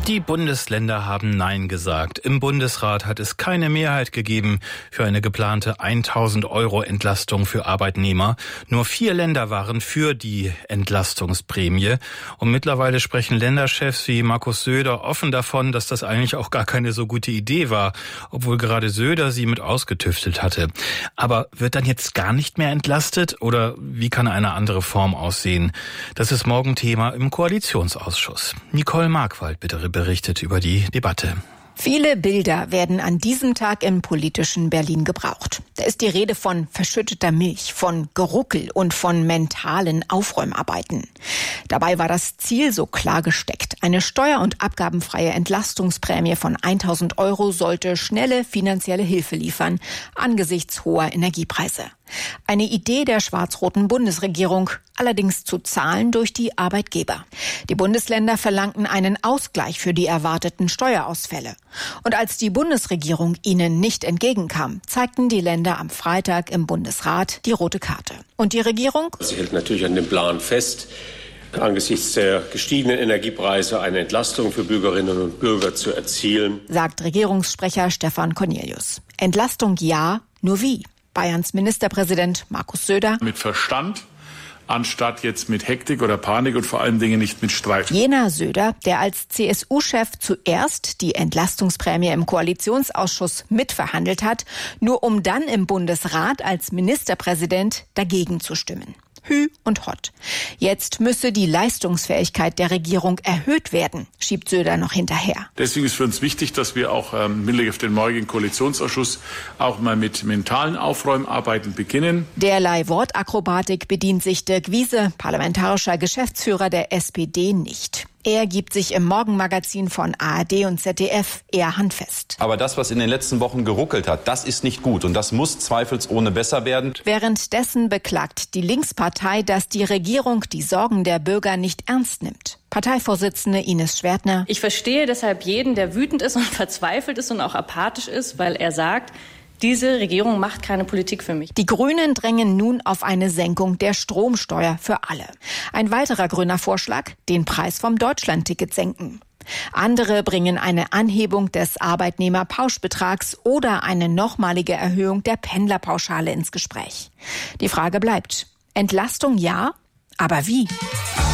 Die Bundesländer haben Nein gesagt. Im Bundesrat hat es keine Mehrheit gegeben für eine geplante 1.000 € Entlastung für Arbeitnehmer. Nur 4 Länder waren für die Entlastungsprämie. Und mittlerweile sprechen Länderchefs wie Markus Söder offen davon, dass das eigentlich auch gar keine so gute Idee war, obwohl gerade Söder sie mit ausgetüftelt hatte. Aber wird dann jetzt gar nicht mehr entlastet? Oder wie kann eine andere Form aussehen? Das ist morgen Thema im Koalitionsausschuss. Nicole Markwald bitte berichtet über die Debatte. Viele Bilder werden an diesem Tag im politischen Berlin gebraucht. Da ist die Rede von verschütteter Milch, von Geruckel und von mentalen Aufräumarbeiten. Dabei war das Ziel so klar gesteckt. Eine steuer- und abgabenfreie Entlastungsprämie von 1.000 € sollte schnelle finanzielle Hilfe liefern angesichts hoher Energiepreise. Eine Idee der schwarz-roten Bundesregierung, allerdings zu zahlen durch die Arbeitgeber. Die Bundesländer verlangten einen Ausgleich für die erwarteten Steuerausfälle. Und als die Bundesregierung ihnen nicht entgegenkam, zeigten die Länder am Freitag im Bundesrat die rote Karte. Und die Regierung? Sie hält natürlich an dem Plan fest, angesichts der gestiegenen Energiepreise eine Entlastung für Bürgerinnen und Bürger zu erzielen, sagt Regierungssprecher Stefan Cornelius. Entlastung ja, nur wie? Bayerns Ministerpräsident Markus Söder. Mit Verstand, anstatt jetzt mit Hektik oder Panik und vor allen Dingen nicht mit Streit. Jener Söder, der als CSU-Chef zuerst die Entlastungsprämie im Koalitionsausschuss mitverhandelt hat, nur um dann im Bundesrat als Ministerpräsident dagegen zu stimmen. Hü und Hott. Jetzt müsse die Leistungsfähigkeit der Regierung erhöht werden, schiebt Söder noch hinterher. Deswegen ist für uns wichtig, dass wir auch im Hinblick auf den morgigen Koalitionsausschuss auch mal mit mentalen Aufräumarbeiten beginnen. Derlei Wortakrobatik bedient sich Dirk Wiese, parlamentarischer Geschäftsführer der SPD, nicht. Er gibt sich im Morgenmagazin von ARD und ZDF eher handfest. Aber das, was in den letzten Wochen geruckelt hat, das ist nicht gut und das muss zweifelsohne besser werden. Währenddessen beklagt die Linkspartei, dass die Regierung die Sorgen der Bürger nicht ernst nimmt. Parteivorsitzende Ines Schwertner. Ich verstehe deshalb jeden, der wütend ist und verzweifelt ist und auch apathisch ist, weil er sagt, diese Regierung macht keine Politik für mich. Die Grünen drängen nun auf eine Senkung der Stromsteuer für alle. Ein weiterer grüner Vorschlag, den Preis vom Deutschlandticket senken. Andere bringen eine Anhebung des Arbeitnehmerpauschbetrags oder eine nochmalige Erhöhung der Pendlerpauschale ins Gespräch. Die Frage bleibt: Entlastung ja, aber wie?